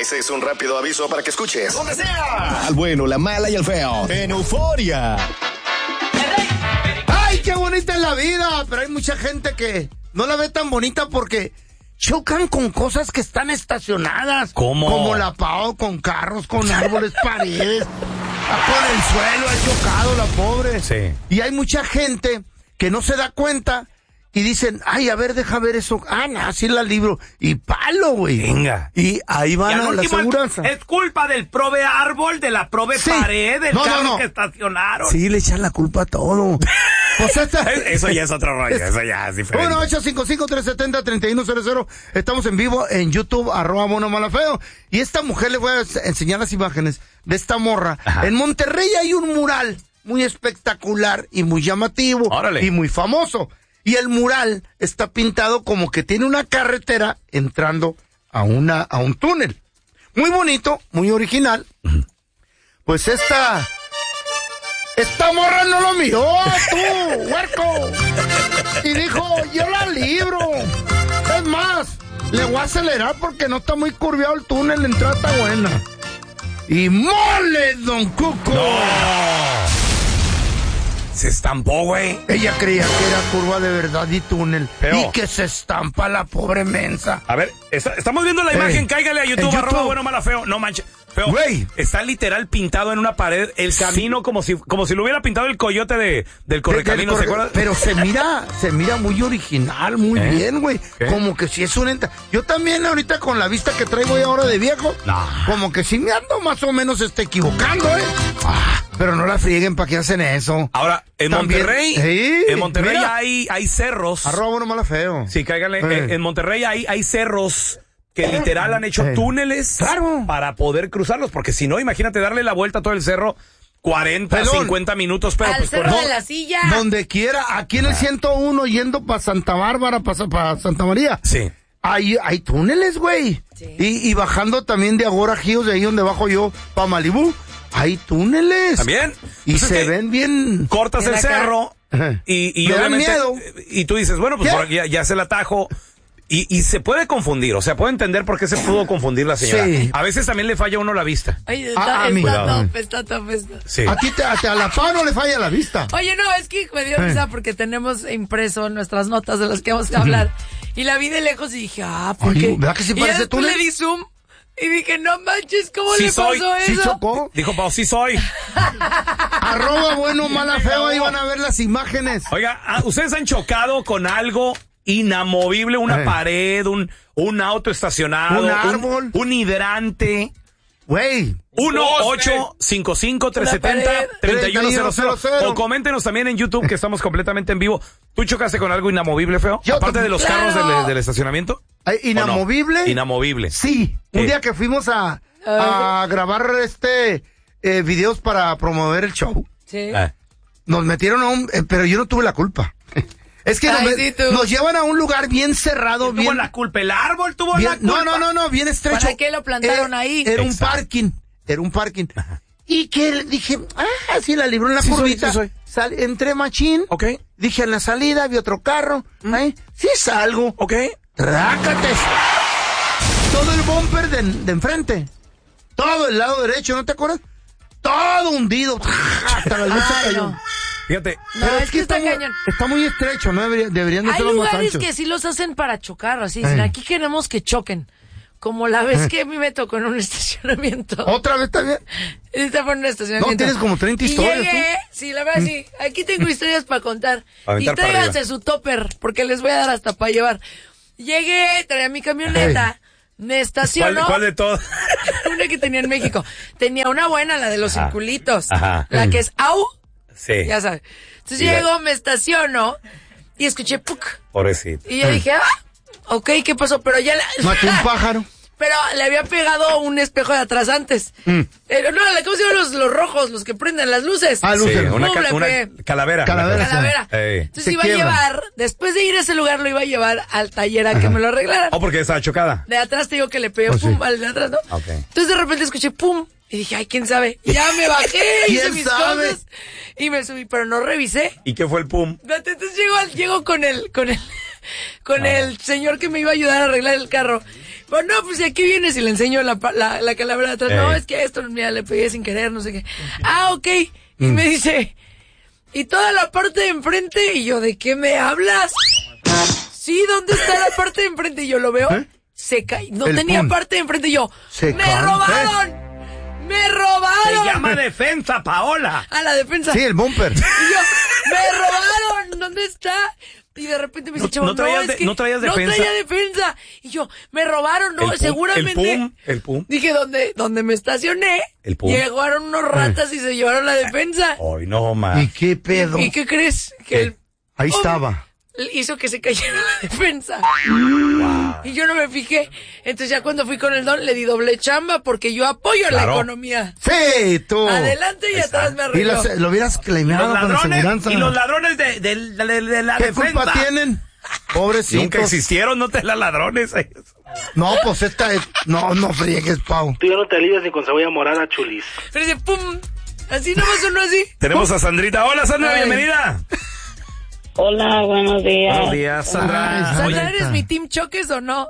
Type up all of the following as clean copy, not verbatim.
Ese es un rápido aviso para que escuches donde sea. Al bueno, la mala y el feo. En Euforia. ¡Ay, qué bonita es la vida! Pero hay mucha gente que no la ve tan bonita porque chocan con cosas que están estacionadas. ¿Cómo? Como la Pao, con carros, con árboles, paredes. Con el suelo ha chocado la pobre. Sí. Y hay mucha gente que no se da cuenta y dicen, ay, a ver, deja ver eso. Ah, no, así la libro. Y palo, güey. Venga. Y ahí van a la aseguranza. Es culpa del prove árbol, de la prove pared, del carro que estacionaron. Sí, le echan la culpa a todo. Pues eso ya es otro rollo, eso ya es diferente. 1-855-370-3100. Estamos en vivo en YouTube, @monomalafeo. Y esta mujer, le voy a enseñar las imágenes de esta morra. Ajá. En Monterrey hay un mural muy espectacular y muy llamativo. Órale. Y muy famoso. Y el mural está pintado como que tiene una carretera entrando a un túnel. Muy bonito, muy original. Pues esta morra no lo miró, tú, huerco. Y dijo, yo la libro. Es más, le voy a acelerar porque no está muy curviado el túnel, la entrada está buena. Y mole, don Cuco. ¡No! Se estampó, güey. Ella creía que era curva de verdad y túnel. Feo. Y que se estampa la pobre mensa. A ver, estamos viendo la imagen, cáigale a YouTube, @buenomalafeo. No manches. Feo, güey. Está literal pintado en una pared el camino como si lo hubiera pintado el coyote del Correcaminos, ¿se acuerdan? Pero se mira muy original, muy bien, güey. Como que si es una... Yo también ahorita con la vista que traigo ahora de viejo, como que si me ando más o menos equivocando, pero no la frieguen, ¿para qué hacen eso? Ahora, en también, Monterrey hay cerros. @buenomalafeo. Sí, cáigale. En Monterrey hay cerros que literal han hecho túneles para poder cruzarlos, porque si no, imagínate darle la vuelta a todo el cerro 50 minutos, pero al pues cerro de la Silla. Donde quiera, aquí en el 101 yendo para Santa Bárbara, para Santa María. Sí. Hay túneles, güey. Sí. Y bajando también de Agora Gios, de ahí donde bajo yo, para Malibú, hay túneles. ¿También? Y pues se ven bien. Cortas el cerro y obviamente miedo. Y tú dices, bueno, pues por aquí ya se el atajo. Y se puede confundir, o sea, puedo entender por qué se pudo confundir la señora. Sí. A veces también le falla a uno la vista. Ay, está top. Sí. A la Pau no le falla la vista. Oye, no, es que me dio risa porque tenemos impreso nuestras notas de las que vamos a hablar. Y la vi de lejos y dije, ¿por qué? ¿Verdad que sí parece tú? Y le di zoom y dije, no manches, ¿cómo le pasó eso? ¿Sí chocó? Dijo Pau, sí soy. @buenomalafeo, ahí van a ver las imágenes. Oiga, ¿ustedes han chocado con algo inamovible, una pared, un auto estacionado, un árbol, un hidrante? Güey. 1-855-370-3100. O coméntenos también en YouTube, que estamos completamente en vivo. ¿Tú chocaste con algo inamovible, feo? Aparte de los carros del estacionamiento. ¿Inamovible? No? Inamovible. Sí. Un día que fuimos a grabar videos para promover el show. Sí. Nos metieron pero yo no tuve la culpa. Es que nos llevan a un lugar bien cerrado. ¿Quién tuvo la culpa? ¿El árbol tuvo la culpa? No, bien estrecho. ¿Para qué lo plantaron ahí? Era un parking. Y que dije, sí la libró en la curvita. Sí. Entré machín. Ok. Dije en la salida, vi otro carro. Sí salgo. Ok. Trácate. Todo el bumper de enfrente. Todo el lado derecho, ¿no te acuerdas? Todo hundido. Hasta la luz se cayó. Fíjate. Pero es que está muy estrecho, ¿no? Deberían de ser los más anchos. Hay lugares que sí los hacen para chocar, así. Aquí queremos que choquen. Como la vez que a mí me tocó en un estacionamiento. ¿Otra vez también? Esta fue en un estacionamiento. No, tienes como 30 historias. Y llegué, sí, la verdad sí. Aquí tengo historias para contar. Y tráiganse su topper, porque les voy a dar hasta para llevar. Llegué, traía mi camioneta. Me estacionó. ¿Cuál de todas? Una que tenía en México. Tenía una buena, la de los circulitos. Ajá. La que es au. Sí. Ya sabes. Entonces llego, me estaciono y escuché ¡puc! Pobrecito. Y yo dije, ok, ¿qué pasó? Pero ya... Maté un pájaro. Pero le había pegado un espejo de atrás antes. No, ¿cómo se llaman los rojos? Los que prenden las luces. Luces. Sí, una calavera. Calavera. Entonces iba a llevar, después de ir a ese lugar, lo iba a llevar al taller a que me lo arreglaran. Porque estaba chocada. De atrás te digo que le pegué pum al de atrás, ¿no? Okay. Entonces de repente escuché pum. Y dije, ay, ¿quién sabe? Y ya me bajé, hice mis cosas y me subí, pero no revisé. ¿Y qué fue el pum? Entonces llego con el señor que me iba a ayudar a arreglar el carro. Bueno, no, pues aquí vienes y le enseño la calavera de atrás. No, es que esto, mira, le pegué sin querer, no sé qué. Ah, ok. Y me dice, ¿y toda la parte de enfrente? Y yo, ¿de qué me hablas? Sí, ¿dónde está la parte de enfrente? Y yo lo veo, se cae. No tenía parte de enfrente. Y yo, ¡me robaron! ¡Me robaron! Se llama defensa, Paola. A la defensa. Sí, el bumper. Y yo, ¡me robaron! ¿Dónde está? Y de repente me dice, chavo, ¿No traías defensa? No traía defensa. Y yo, me robaron, no, seguramente. El pum. Dije, donde me estacioné, llegaron unos ratas y se llevaron la defensa. Ay, no, ma. ¿Y qué pedo? ¿Y qué crees? Que ahí estaba. Hizo que se cayera la defensa. Wow. Y yo no me fijé. Entonces ya cuando fui con el don le di doble chamba porque yo apoyo la economía. Sí, tú. Adelante y atrás me arregló. Y lo hubieras claimado con aseguranza. Y los ladrones de la ¿Qué defensa. culpa tienen? Pobrecitos. Nunca existieron, no te las ladrones. No, pues esta es... No friegues, Pau. Tú ya no te alivias ni con cebolla morada, chulis. Pero dice, pum. Así nomás uno así. Tenemos a Sandrita. Hola, Sandra, bienvenida. Hola, buenos días. Buenos días, Sandra. Sandra, ¿eres mi team Choques o no?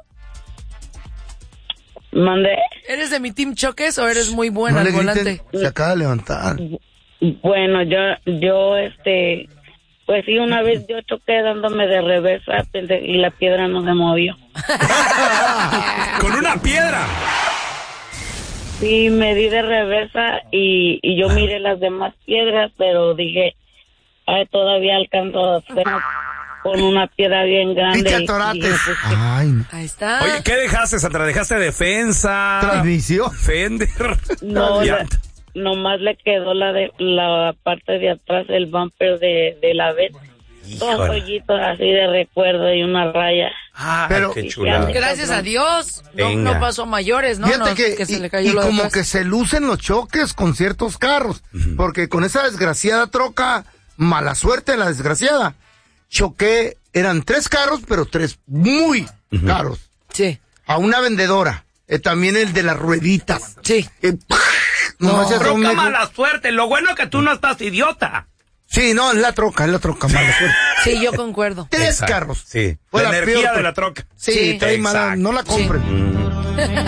¿Mandé? ¿Eres de mi team Choques o eres muy buena al volante? Se acaba de levantar. Bueno, yo, pues sí, una vez yo choqué dándome de reversa y la piedra no se movió. ¿Con una piedra? Sí, me di de reversa y yo miré las demás piedras, pero dije... Ay, todavía alcanzo a hacer con una piedra bien grande. Y te atoraste. Ay. Ahí está. Oye, ¿qué dejaste, Sandra? ¿Dejaste defensa? ¿Transmisión? Fender. No, nomás le quedó la parte de atrás del bumper de la vez. Dos hoyitos así de recuerdo y una raya. Ah, pero qué chulada. Gracias a Dios, no pasó a mayores, ¿no? Fíjate que se le cayó y lo de como atrás. que se lucen los choques con ciertos carros, porque con esa desgraciada troca, mala suerte la desgraciada, choqué, eran 3 carros, pero 3 muy caros. Sí. A una vendedora, también el de las rueditas. Sí. Troca mala suerte, lo bueno es que tú no estás idiota. Sí, no, es la troca, mala suerte. Sí, yo concuerdo. 3 carros. Sí. Fue la energía peor, de la troca. Sí, trae mala, no la compren. Sí.